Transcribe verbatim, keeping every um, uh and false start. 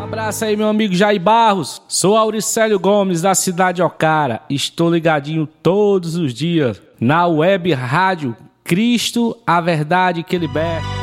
Abraço aí, meu amigo Jair Barros. Sou Auricélio Gomes, da cidade de Ocara. Estou ligadinho todos os dias na web rádio Cristo, a verdade que liberta.